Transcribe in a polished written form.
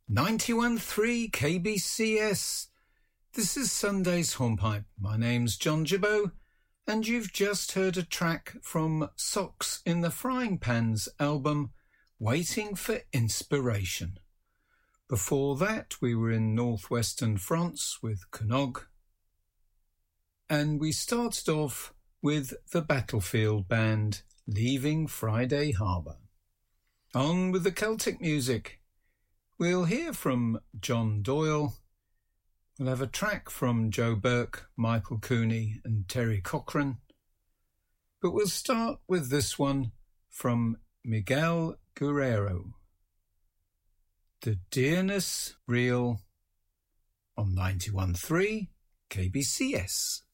91.3 KBCS. This is Sunday's Hornpipe. My name's John Gibbo, and you've just heard a track from Socks in the Frying Pan's album, Waiting for Inspiration. Before that, we were in northwestern France with Knog, and we started off with the Battlefield Band, Leaving Friday Harbour. On with the Celtic music. We'll hear from John Doyle. We'll have a track from Joe Burke, Michael Cooney and Terry Cochran. But we'll start with this one from Miguel Guerrero. The Dearness Real on 91.3 KBCS.